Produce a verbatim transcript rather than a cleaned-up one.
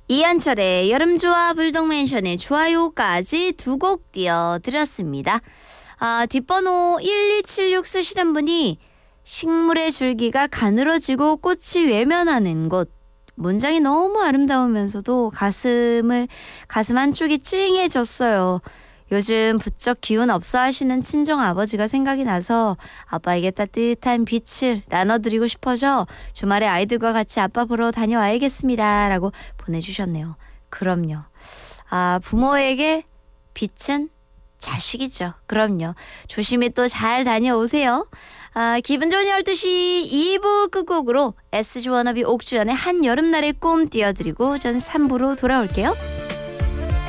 이한철의 여름조화 불독맨션의 좋아요까지 두 곡 띄워드렸습니다. 아, 뒷번호 일이칠육 쓰시는 분이 식물의 줄기가 가늘어지고 꽃이 외면하는 곳. 문장이 너무 아름다우면서도 가슴을 가슴 한쪽이 찡해졌어요. 요즘 부쩍 기운 없어 하시는 친정 아버지가 생각이 나서 아빠에게 따뜻한 빛을 나눠드리고 싶어서 주말에 아이들과 같이 아빠 보러 다녀와야겠습니다. 라고 보내주셨네요. 그럼요. 아, 부모에게 빛은 자식이죠. 그럼요. 조심히 또 잘 다녀오세요. 아, 기분 좋은 열두 시 이 부 끝곡으로 에스지 워너비 옥주연의 한여름날의 꿈 띄워드리고 전 삼 부로 돌아올게요.